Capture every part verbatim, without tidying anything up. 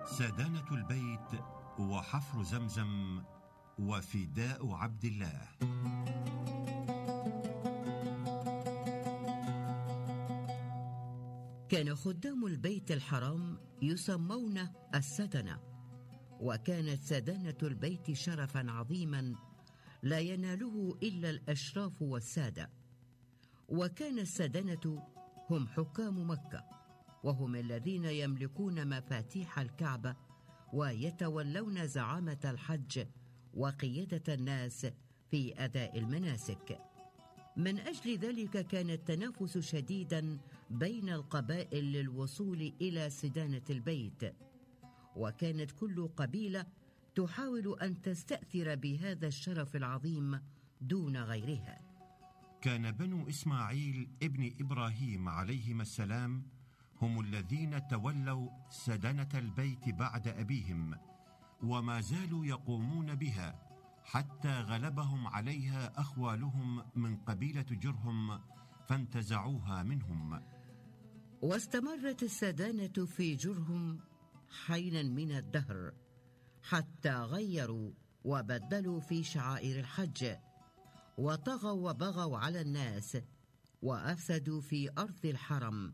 سدانة البيت وحفر زمزم وفداء عبد الله. كان خدام البيت الحرام يسمون السدنة، وكانت سدانة البيت شرفا عظيما لا يناله إلا الأشراف والسادة. وكان السدنة هم حكام مكة، وهم الذين يملكون مفاتيح الكعبة ويتولون زعامة الحج وقيادة الناس في أداء المناسك. من أجل ذلك كان التنافس شديدا بين القبائل للوصول إلى سدانة البيت، وكانت كل قبيلة تحاول أن تستأثر بهذا الشرف العظيم دون غيرها. كان بنو إسماعيل ابن إبراهيم عليهما السلام هم الذين تولوا سدنة البيت بعد أبيهم، وما زالوا يقومون بها حتى غلبهم عليها أخوالهم من قبيلة جرهم فانتزعوها منهم. واستمرت السدانة في جرهم حينا من الدهر حتى غيروا وبدلوا في شعائر الحج، وطغوا وبغوا على الناس وأفسدوا في أرض الحرم،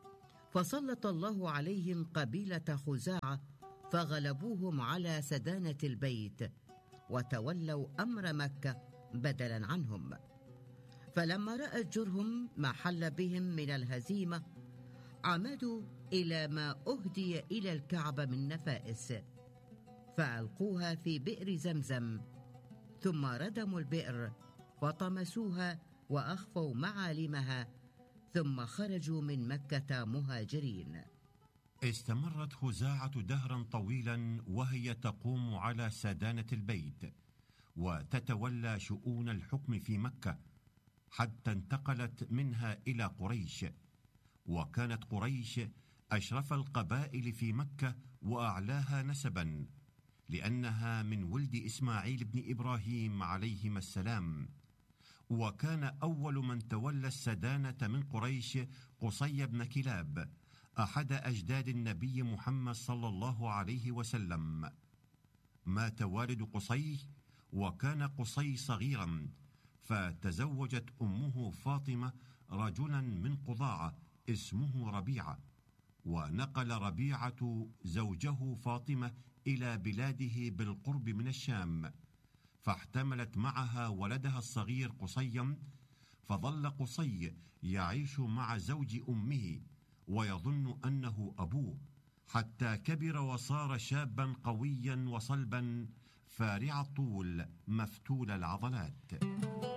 فسلط الله عليهم قبيلة خزاعة فغلبوهم على سدانة البيت وتولوا أمر مكة بدلا عنهم. فلما رأت جرهم ما حل بهم من الهزيمة عمدوا إلى ما أهدي إلى الكعبة من نفائس فألقوها في بئر زمزم، ثم ردموا البئر فطمسوها وأخفوا معالمها، ثم خرجوا من مكة مهاجرين. استمرت خزاعة دهرا طويلا وهي تقوم على سدانة البيت وتتولى شؤون الحكم في مكة، حتى انتقلت منها إلى قريش. وكانت قريش أشرف القبائل في مكة وأعلاها نسبا، لأنها من ولد إسماعيل بن إبراهيم عليهما السلام. وكان أول من تولى السدانة من قريش قصي بن كلاب، أحد أجداد النبي محمد صلى الله عليه وسلم. مات والد قصي وكان قصي صغيرا، فتزوجت أمه فاطمة رجلا من قضاعة اسمه ربيعة، ونقل ربيعة زوجه فاطمة إلى بلاده بالقرب من الشام، فاحتملت معها ولدها الصغير قصيا. فظل قصي يعيش مع زوج أمه ويظن أنه أبوه، حتى كبر وصار شابا قويا وصلبا فارع الطول مفتول العضلات.